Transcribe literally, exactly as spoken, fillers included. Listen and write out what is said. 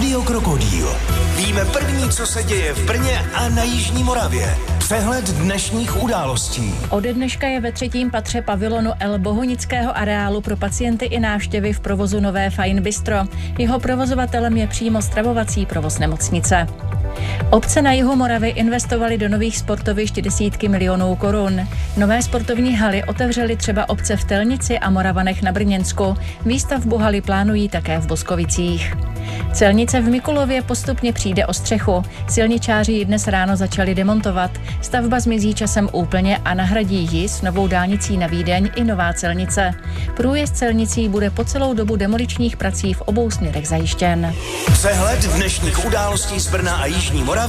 Radio Krokodýl. Víme první, co se děje v Brně a na Jižní Moravě. Přehled dnešních událostí. Ode dneška je ve třetím patře pavilonu El Bohunického areálu pro pacienty i návštěvy v provozu nové Fajn Bistro. Jeho provozovatelem je přímo stravovací provoz nemocnice. Obce na jihu Moravy investovaly do nových sportovišť desítky milionů korun. Nové sportovní haly otevřely třeba obce v Telnici a Moravanech na Brněnsku. Výstavbu haly plánují také v Boskovicích. Celnice v Mikulově postupně přijde o střechu. Silničáři ji dnes ráno začali demontovat. Stavba zmizí časem úplně a nahradí ji s novou dálnicí na Vídeň i nová celnice. Průjezd celnicí bude po celou dobu demoličních prací v obou směrech zajištěn. Přehled dnešních událostí z Brna a Jižní Moravy